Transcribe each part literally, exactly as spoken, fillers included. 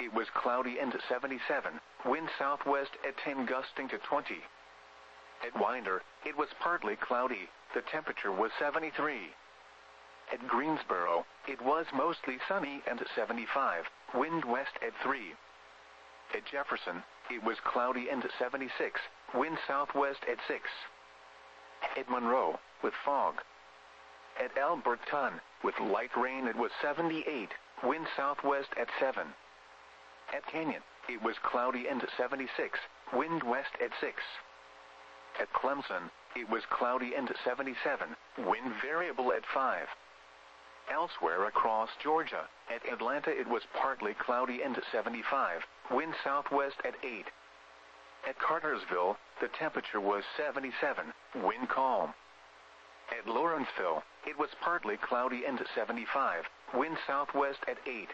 it was cloudy and seventy-seven, wind southwest at ten gusting to twenty. At Winder, it was partly cloudy, the temperature was seventy-three. At Greensboro, it was mostly sunny and seventy-five, wind west at three. At Jefferson, it was cloudy and seventy-six, wind southwest at six. At Monroe, with fog. At Alberton, with light rain, it was seventy-eight, wind southwest at seven. At Canyon, it was cloudy and seventy-six, wind west at six. At Clemson, it was cloudy and seventy-seven, wind variable at five. Elsewhere across Georgia, at Atlanta it was partly cloudy and seventy-five, wind southwest at eight. At Cartersville, the temperature was seventy-seven, wind calm. At Lawrenceville, it was partly cloudy and seventy-five, wind southwest at eight.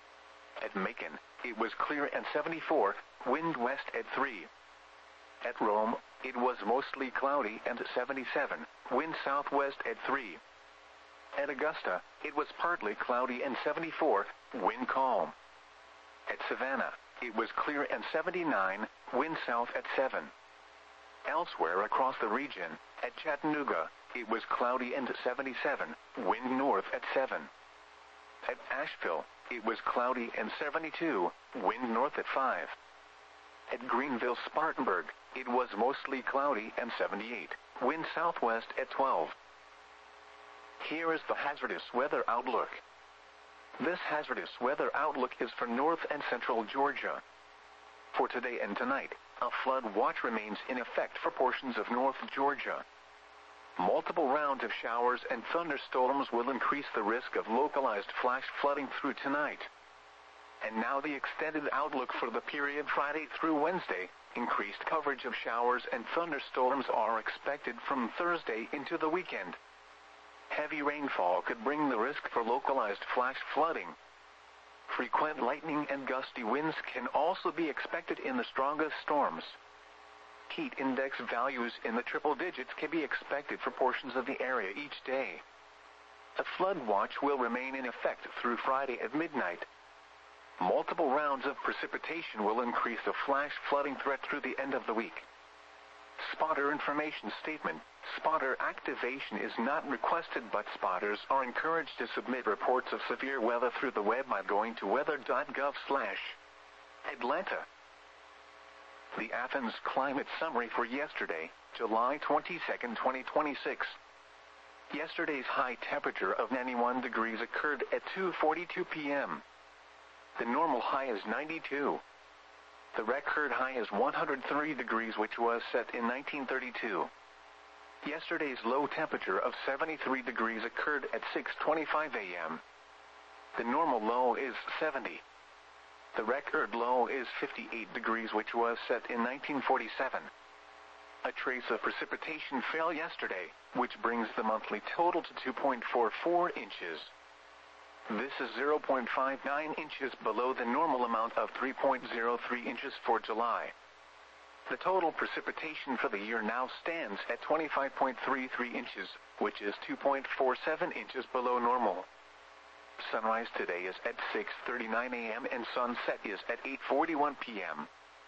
At Macon, it was clear and seventy-four, wind west at three. At Rome, it was mostly cloudy and seventy-seven, wind southwest at three. At Augusta, it was partly cloudy and seventy-four, wind calm. At Savannah, it was clear and seventy-nine, wind south at seven. Elsewhere across the region, at Chattanooga, it was cloudy and seventy-seven, wind north at seven. At Asheville, it was cloudy and seventy-two, wind north at five. At Greenville-Spartanburg, it was mostly cloudy and seventy-eight, wind southwest at twelve. Here is the hazardous weather outlook. This hazardous weather outlook is for north and central Georgia. For today and tonight, a flood watch remains in effect for portions of north Georgia. Multiple rounds of showers and thunderstorms will increase the risk of localized flash flooding through tonight. And now the extended outlook for the period Friday through Wednesday. Increased coverage of showers and thunderstorms are expected from Thursday into the weekend. Heavy rainfall could bring the risk for localized flash flooding. Frequent lightning and gusty winds can also be expected in the strongest storms. Heat index values in the triple digits can be expected for portions of the area each day. A flood watch will remain in effect through Friday at midnight. Multiple rounds of precipitation will increase the flash flooding threat through the end of the week. Spotter information statement. Spotter activation is not requested, but spotters are encouraged to submit reports of severe weather through the web by going to weather dot gov slash Atlanta. The Athens climate summary for yesterday, July twenty-second, twenty twenty-six. Yesterday's high temperature of ninety-one degrees occurred at two forty-two p m The normal high is ninety-two. The record high is one hundred three degrees, which was set in nineteen thirty-two. Yesterday's low temperature of seventy-three degrees occurred at six twenty-five a m The normal low is seventy. The record low is fifty-eight degrees, which was set in nineteen forty-seven. A trace of precipitation fell yesterday, which brings the monthly total to two point four four inches. This is zero point five nine inches below the normal amount of three point zero three inches for July. The total precipitation for the year now stands at twenty-five point three three inches, which is two point four seven inches below normal. Sunrise today is at six thirty-nine a m and sunset is at eight forty-one p m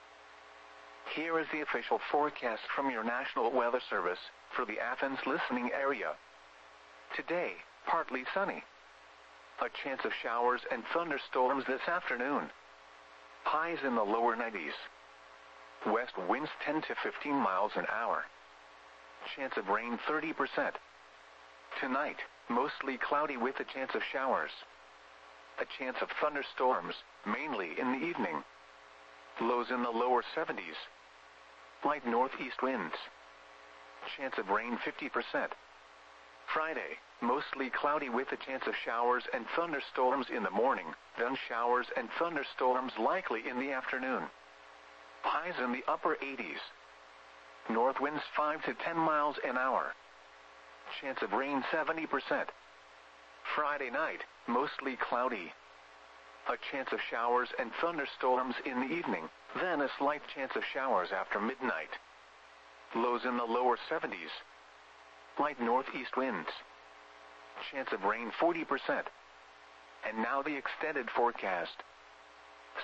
Here is the official forecast from your National Weather Service for the Athens listening area. Today, partly sunny. A chance of showers and thunderstorms this afternoon. Highs in the lower nineties. West winds ten to fifteen miles an hour. Chance of rain thirty percent. Tonight, mostly cloudy with a chance of showers. A chance of thunderstorms, mainly in the evening. Lows in the lower seventies. Light northeast winds. Chance of rain fifty percent. Friday, mostly cloudy with a chance of showers and thunderstorms in the morning, then showers and thunderstorms likely in the afternoon. Highs in the upper eighties. North winds five to ten miles an hour. Chance of rain seventy percent. Friday night, mostly cloudy. A chance of showers and thunderstorms in the evening, then a slight chance of showers after midnight. Lows in the lower seventies. Light northeast winds. Chance of rain forty percent. And now the extended forecast.